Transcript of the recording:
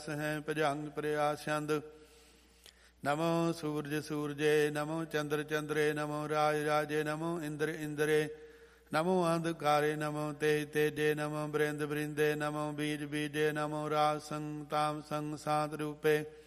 ਹੈ ਭਜੰਗ ਪ੍ਰਿਆਸੰਦ। ਨਮੋ ਸੂਰਜ ਸੂਰਜੇ ਨਮੋ ਚੰਦਰ ਚੰਦਰੇ ਨਮੋ ਰਾਜ ਰਾਜੇ ਨਮੋ ਇੰਦਰ ਇੰਦਰੇ ਨਮੋ ਅੰਧਕਾਰੇ ਨਮੋ ਤੇਜ ਤੇਜੇ ਨਮੋ ਬ੍ਰਿੰਦ ਬ੍ਰਿੰਦੇ ਨਮੋ ਬੀਜ ਬੀਜੇ ਨਮੋ ਰਾਜ ਸੰਗ ਤਾਮ ਸੰਗ ਸਾਤ ਰੂਪੇ